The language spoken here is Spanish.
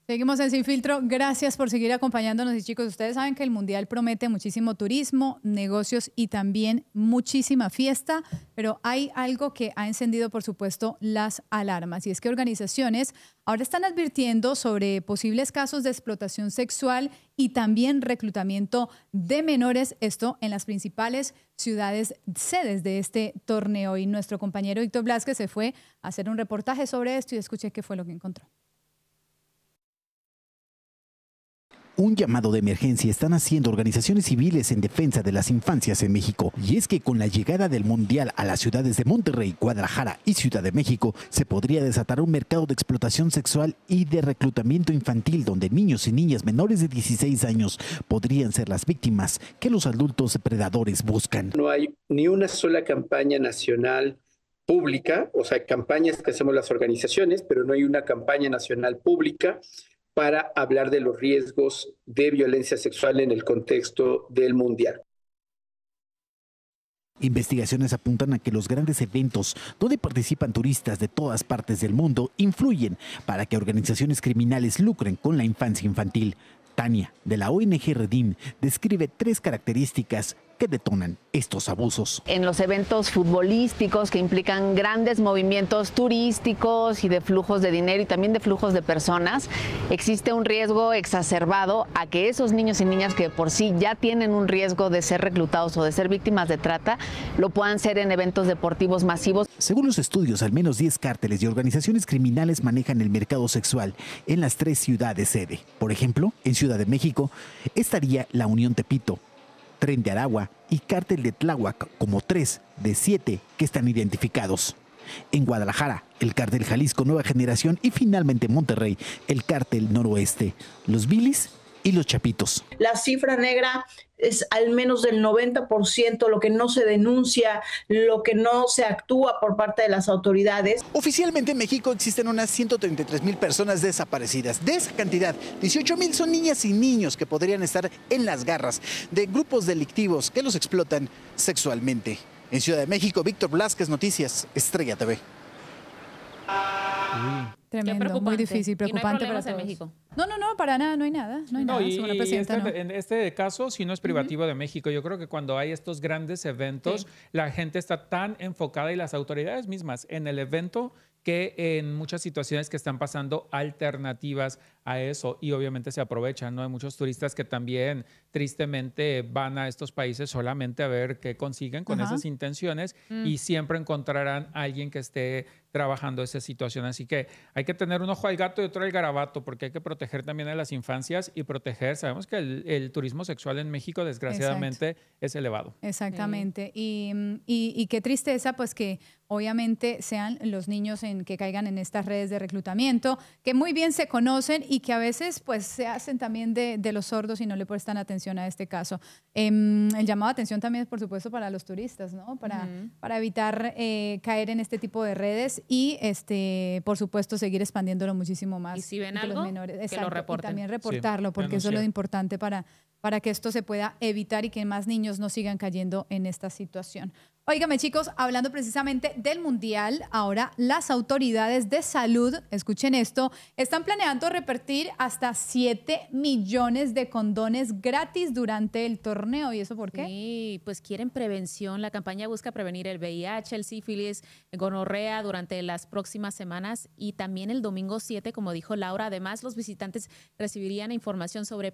Seguimos en Sin Filtro. Gracias por seguir acompañándonos. Y chicos, ustedes saben que el Mundial promete muchísimo turismo, negocios y también muchísima fiesta, pero hay algo que ha encendido, por supuesto, las alarmas. Y es que organizaciones ahora están advirtiendo sobre posibles casos de explotación sexual y también reclutamiento de menores, esto en las principales ciudades sedes de este torneo. Y nuestro compañero Víctor Blasquez se fue a hacer un reportaje sobre esto y escuché qué fue lo que encontró. Un llamado de emergencia están haciendo organizaciones civiles en defensa de las infancias en México. Y es que con la llegada del Mundial a las ciudades de Monterrey, Guadalajara y Ciudad de México, se podría desatar un mercado de explotación sexual y de reclutamiento infantil donde niños y niñas menores de 16 años podrían ser las víctimas que los adultos depredadores buscan. No hay ni una sola campaña nacional pública, o sea, campañas que hacemos las organizaciones, pero no hay una campaña nacional pública para hablar de los riesgos de violencia sexual en el contexto del Mundial. Investigaciones apuntan a que los grandes eventos donde participan turistas de todas partes del mundo influyen para que organizaciones criminales lucren con la infancia infantil. Tania, de la ONG Redim, describe 3 características que detonan estos abusos. En los eventos futbolísticos que implican grandes movimientos turísticos y de flujos de dinero y también de flujos de personas, existe un riesgo exacerbado a que esos niños y niñas que por sí ya tienen un riesgo de ser reclutados o de ser víctimas de trata, lo puedan ser en eventos deportivos masivos. Según los estudios, al menos 10 cárteles y organizaciones criminales manejan el mercado sexual en las 3 ciudades sede. Por ejemplo, en Ciudad de México estaría la Unión Tepito, Tren de Aragua y Cártel de Tláhuac como 3 de 7 que están identificados. En Guadalajara, el Cártel Jalisco Nueva Generación y finalmente en Monterrey, el Cártel Noroeste, los Vilis y los Chapitos. La cifra negra es al menos del 90% lo que no se denuncia, lo que no se actúa por parte de las autoridades. Oficialmente en México existen unas 133,000 personas desaparecidas. De esa cantidad, 18,000 son niñas y niños que podrían estar en las garras de grupos delictivos que los explotan sexualmente. En Ciudad de México, Víctor Blasquez, Noticias, Estrella TV. Tremendo, muy difícil, preocupante para todos. En México. No, para nada, no hay nada, señora presidenta, en este caso, si no es privativo de México, yo creo que cuando hay estos grandes eventos, la gente está tan enfocada y las autoridades mismas en el evento que en muchas situaciones que están pasando alternativas a eso y obviamente se aprovechan, ¿no? Hay muchos turistas que también tristemente van a estos países solamente a ver qué consiguen con esas intenciones y siempre encontrarán a alguien que esté trabajando esa situación. Así que hay que tener un ojo al gato y otro al garabato porque hay que proteger también a las infancias y proteger. Sabemos que el turismo sexual en México desgraciadamente es elevado. Exactamente. Y qué tristeza pues que obviamente sean los niños que caigan en estas redes de reclutamiento, que muy bien se conocen y que a veces pues se hacen también de los sordos y no le prestan atención a este caso. El llamado de atención también es por supuesto para los turistas, ¿no? Para evitar caer en este tipo de redes y por supuesto seguir expandiéndolo muchísimo más. Y si ven algo, los menores, que lo reporten. Y también reportarlo porque eso es lo importante para que esto se pueda evitar y que más niños no sigan cayendo en esta situación. Óigame chicos, hablando precisamente del Mundial, ahora las autoridades de salud, escuchen esto, están planeando repartir hasta 7 millones de condones gratis durante el torneo. ¿Y eso por qué? Sí, pues quieren prevención. La campaña busca prevenir el VIH, el sífilis, gonorrea durante las próximas semanas y también el domingo 7, como dijo Laura. Además, los visitantes recibirían información sobre